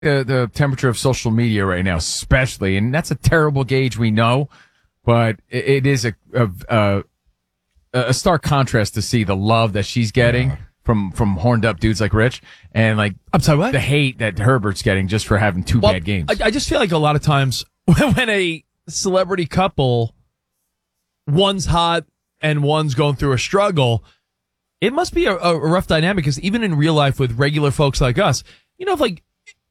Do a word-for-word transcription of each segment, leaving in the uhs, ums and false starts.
the, the temperature of social media right now, especially, and that's a terrible gauge, we know, but it, it is a, a, a, a stark contrast to see the love that she's getting yeah. from, from horned up dudes like Rich, and like, I'm sorry, what? The hate that Herbert's getting just for having two well, bad games. I, I just feel like a lot of times when a celebrity couple, one's hot and one's going through a struggle, it must be a, a rough dynamic, because even in real life with regular folks like us, you know, if like,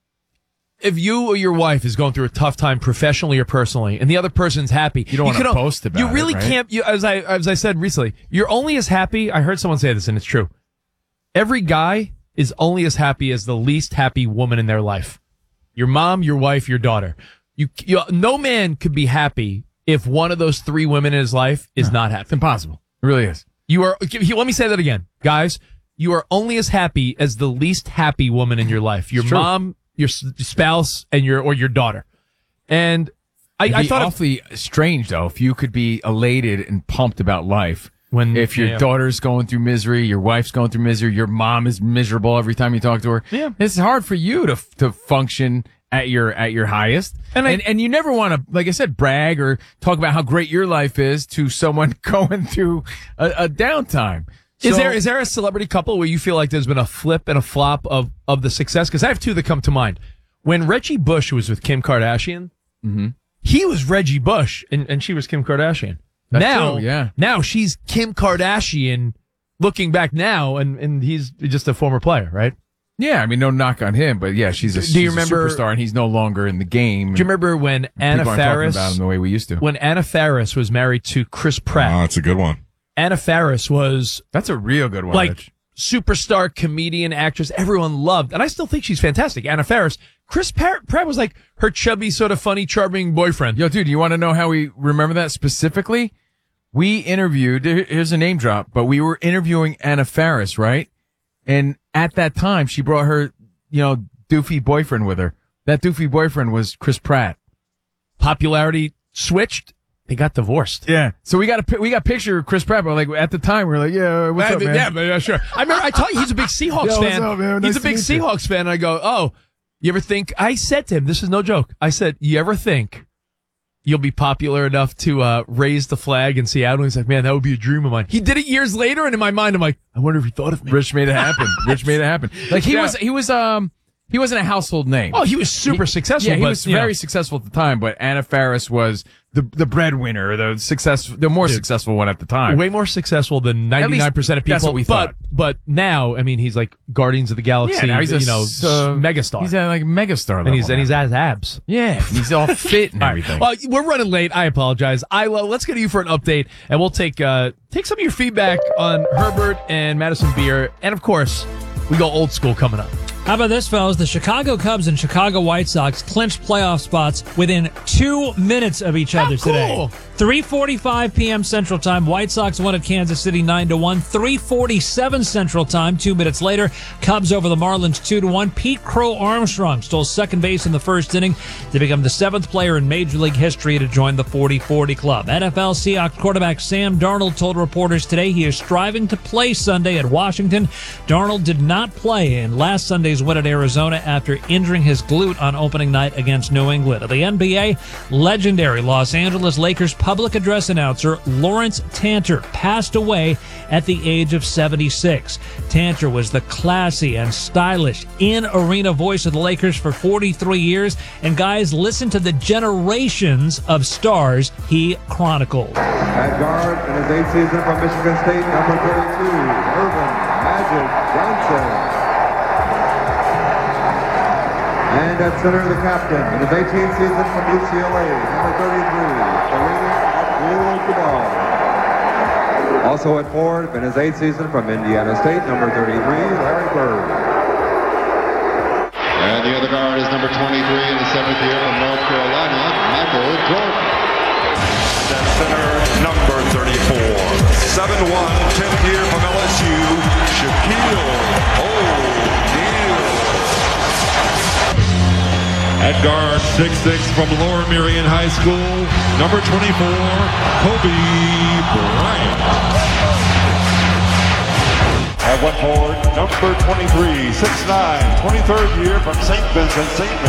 if you or your wife is going through a tough time professionally or personally, and the other person's happy, you don't want to post about it. You really it, right? can't. You, as I as I said recently, you're only as happy. I heard someone say this, and it's true. Every guy is only as happy as the least happy woman in their life. Your mom, your wife, your daughter. You, you no man could be happy if one of those three women in his life is no, not happy. It's impossible. It really is. You are. Let me say that again, guys. You are only as happy as the least happy woman in your life. Your mom, your spouse, and your or your daughter. And I, It'd I be thought awfully it, strange though if you could be elated and pumped about life when if your yeah. daughter's going through misery, your wife's going through misery, your mom is miserable every time you talk to her. Yeah, it's hard for you to to function at your at your highest. And I, and, and you never want to, like I said, brag or talk about how great your life is to someone going through a, a downtime. Is so, there is there a celebrity couple where you feel like there's been a flip and a flop of, of the success? Because I have two that come to mind. When Reggie Bush was with Kim Kardashian, mm-hmm. he was Reggie Bush, and, and she was Kim Kardashian. That's now, true, yeah. now she's Kim Kardashian looking back now, and, and he's just a former player, right? Yeah, I mean, no knock on him, but yeah, she's a, Do she's you a remember, superstar, and he's no longer in the game. Do you remember when Anna People aren't Faris, talking about him the way we used to. when Anna Faris was married to Chris Pratt? Oh, that's a good one. Anna Faris was that's a real good one. Like Rich. superstar comedian, actress, everyone loved, and I still think she's fantastic. Anna Faris. Chris Pratt was like her chubby, sort of funny, charming boyfriend. Yo, dude, you want to know how we remember that specifically? We interviewed. Here's a name drop, but we were interviewing Anna Faris, right? And at that time, she brought her, you know, doofy boyfriend with her. That doofy boyfriend was Chris Pratt. Popularity switched. They got divorced. Yeah. So we got a we got a picture of Chris Pratt, but like at the time we were like, yeah, what's I, up, man? Yeah, but, uh, sure. I remember I told you he's a big Seahawks Yo, fan. what's up, man? He's Nice a big to meet you. Seahawks fan. And I go, oh, you ever think? I said to him, this is no joke. I said, you ever think you'll be popular enough to uh, raise the flag in Seattle? And he's like, man, that would be a dream of mine. He did it years later, and in my mind, I'm like, I wonder if he thought of me. Rich made it happen. Rich made it happen. Like he Yeah. was he was um he wasn't a household name. Oh, he was super He- successful. Yeah, he but, was you know. very successful at the time, but Anna Faris was the the breadwinner, the success, the more Dude. successful one at the time. Way more successful than ninety-nine percent of people. that's what we but, thought. But now, I mean, he's like Guardians of the Galaxy, Yeah, now he's a you know, s- uh, megastar. He's at like megastar level. and he's, and now. he's has abs. yeah, he's all fit and All right. everything. Well, we're running late. I apologize. Ilo, let's get to you for an update, and we'll take uh, take some of your feedback on Herbert and Madison Beer, and of course, we go old school coming up. How about this, fellas? The Chicago Cubs and Chicago White Sox clinched playoff spots within two minutes of each other cool. today. three forty-five p.m. Central Time. White Sox won at Kansas City nine to one. three forty-seven Central Time. Two minutes later, Cubs over the Marlins two to one. Pete Crow Armstrong stole second base in the first inning to become the seventh player in Major League history to join the forty forty club. N F L Seahawks quarterback Sam Darnold told reporters today he is striving to play Sunday at Washington. Darnold did not play in last Sunday's win at Arizona after injuring his glute on opening night against New England. The N B A, legendary Los Angeles Lakers public address announcer Lawrence Tanter passed away at the age of seventy-six. Tanter was the classy and stylish in-arena voice of the Lakers for forty-three years. And guys, listen to the generations of stars he chronicled. At guard in his eighth season from Michigan State, number thirty-two, Irvin Magic Johnson. And at center, the captain in his eighteenth season from U C L A, number thirty-three, Kareem Abdul-Jabbar. Also at Ford, in his eighth season from Indiana State, number thirty-three, Larry Bird. And the other guard is number twenty-three in the seventh year from North Carolina, Michael Jordan. At center, number thirty-four, seven one, tenth year from L S U, Shaquille O'Neal. At guard, six six from Lower Merion High School, number twenty-four, Kobe Bryant. Have one forward, number twenty-three, six nine, twenty-third year from Saint Vincent, Saint